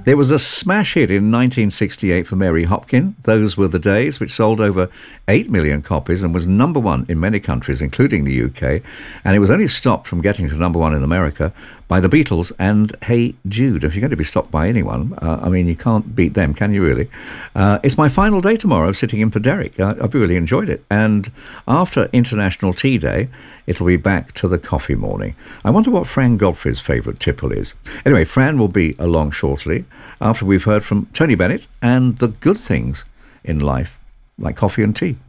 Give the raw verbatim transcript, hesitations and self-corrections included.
It was a smash hit in nineteen sixty-eight for Mary Hopkin. Those Were the Days, which sold over eight million copies and was number one in many countries, including the U K. And it was only stopped from getting to number one in America by the Beatles and Hey Jude. If you're going to be stopped by anyone, uh, I mean, you can't beat them, can you really? Uh, it's my final day tomorrow of sitting in for Derek. I, I've really enjoyed it. And after International Tea Day, it'll be back to the coffee morning. I wonder what Fran Godfrey's favourite tipple is. Anyway, Fran will be along shortly after we've heard from Tony Bennett and the good things in life, like coffee and tea.